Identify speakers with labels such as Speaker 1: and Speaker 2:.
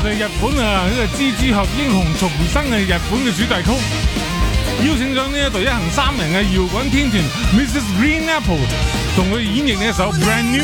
Speaker 1: 哋日本啊呢個蜘蛛俠英雄重生嘅日本嘅主題曲，邀請咗呢一隊一行3人嘅搖滾天團 Mrs. Green Apple 同佢演繹呢一首 Brand New。